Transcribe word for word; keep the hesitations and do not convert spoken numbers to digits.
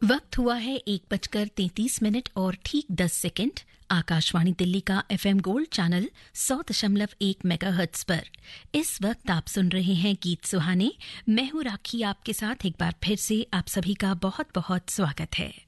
वक्त हुआ है एक बजकर तैंतीस मिनट और ठीक दस सेकंड। आकाशवाणी दिल्ली का एफएम गोल्ड चैनल सौ दशमलव एक मेगाहर्ट्ज पर इस वक्त आप सुन रहे हैं गीत सुहाने। मैं हूं राखी आपके साथ। एक बार फिर से आप सभी का बहुत बहुत स्वागत है।